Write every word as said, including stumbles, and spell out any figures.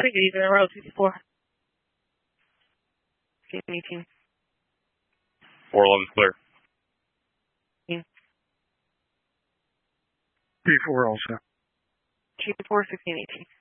How good evening, road two four. fifteen eighteen. four eleven clear. P four also. two four, fifteen eighteen.